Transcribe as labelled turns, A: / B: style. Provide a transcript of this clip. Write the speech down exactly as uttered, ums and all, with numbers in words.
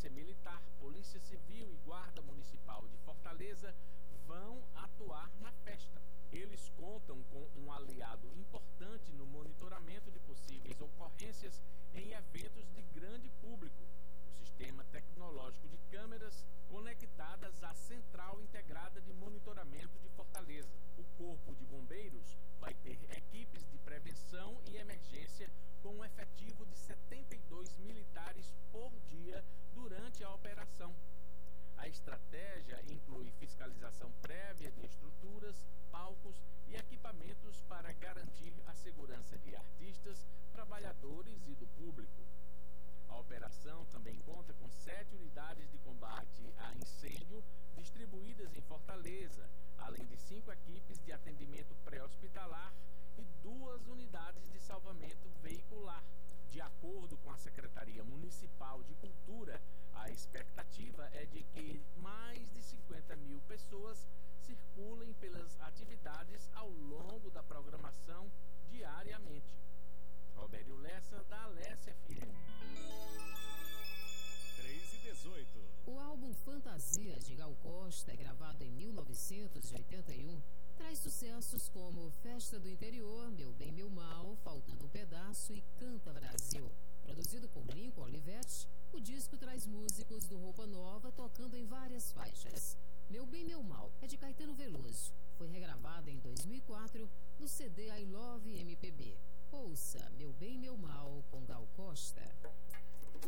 A: Polícia Militar, Polícia Civil e Guarda Municipal de Fortaleza vão atuar na festa. Eles contam com um aliado importante no monitoramento de possíveis ocorrências em eventos de grande público: o sistema tecnológico de câmeras conectadas à Central Integrada de Monitoramento de Fortaleza. O Corpo de Bombeiros vai ter equipes de prevenção e emergência com um efetivo de setenta e dois militares por dia durante a operação. A estratégia inclui fiscalização prévia de estruturas, palcos e equipamentos para garantir a segurança de artistas, trabalhadores e do público. A operação também conta com sete unidades de combate a incêndio distribuídas em Fortaleza, além de cinco equipes de atendimento pré-hospitalar e duas unidades de salvamento veicular. De acordo com a Secretaria Municipal de Cultura, a expectativa é de que mais de cinquenta mil pessoas circulem pelas atividades ao longo da programação diariamente. Robério Lessa, da Alesse F M.
B: três e dezoito.
C: O álbum Fantasias de Gal Costa, gravado em mil novecentos e oitenta e um, traz sucessos como Festa do Interior, Meu Bem, Meu Mal, Faltando um Pedaço e Canta Brasil. Produzido por Lincoln Olivetti,